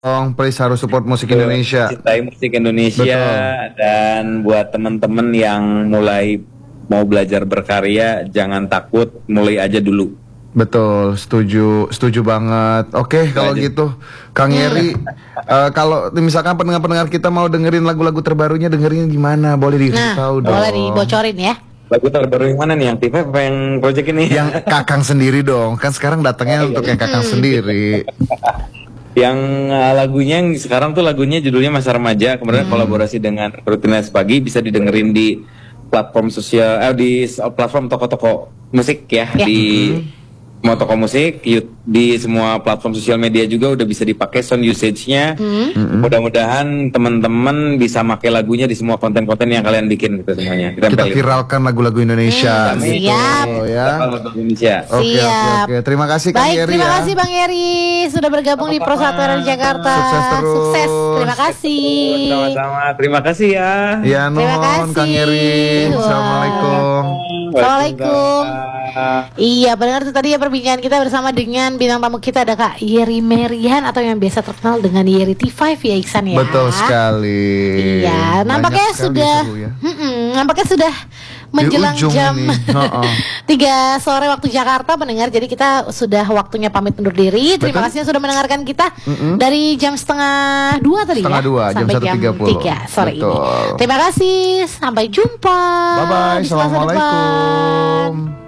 Please harus support musik Indonesia. Cintai musik Indonesia. Betul. Dan buat teman-teman yang mulai mau belajar berkarya, jangan takut, mulai aja dulu. Betul, setuju banget. Oke, kalau gitu, Kang Yeri, kalau misalkan pendengar-pendengar kita mau dengerin lagu-lagu terbarunya, dengerin gimana? Boleh dikasih tahu dong. Boleh dibocorin ya. Lagu terbaru yang mana nih? Yang TV apa yang project ini? Yang Kakang sendiri dong. Kan sekarang datangnya untuk yang Kakang sendiri. Yang lagunya yang sekarang tuh lagunya judulnya Masa Remaja. Kemudian kolaborasi dengan Rutinitas Pagi, bisa didengerin di platform sosial, di platform toko-toko musik ya. Di semua toko musik, di semua platform sosial media juga udah bisa dipakai sound usage-nya. Mudah-mudahan teman-teman bisa pakai lagunya di semua konten-konten yang kalian bikin gitu semuanya. Kita viralkan lagu-lagu Indonesia. Siap. Indonesia. Oke. Terima kasih Kang Yeri. Terima kasih Bang Yeri sudah bergabung di Persatuan Jakarta. Sukses terus. Sukses. Terima kasih. Sama-sama. Terima kasih ya. Ya, non Kang Yeri. Assalamualaikum. Assalamualaikum. Iya, benar itu tadi ya perbincangan kita bersama dengan bintang tamu kita ada Kak Yeri Merian atau yang biasa terkenal dengan Yeri T5 ya Iksan ya. Betul sekali. Iya, nampaknya sudah nampaknya sudah menjelang jam 3 sore waktu Jakarta mendengar. Jadi kita sudah waktunya pamit undur diri. Terima kasih yang sudah mendengarkan kita dari jam setengah 2 tadi setengah ya 2, sampai jam 3 sore ini. Terima kasih, sampai jumpa. Bye bye. Assalamualaikum.